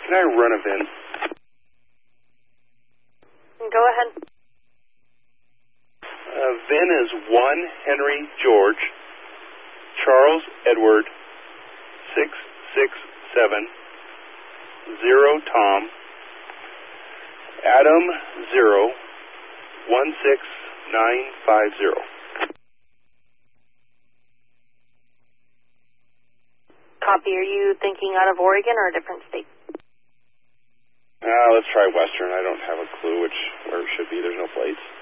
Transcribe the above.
Can I run a VIN? Go ahead. VIN is 1 Henry George, Charles Edward, 667, 0 Tom, Adam 0, 16950. Copy. Are you thinking out of Oregon or a different state? Let's try Western. I don't have a clue where it should be. There's no plates.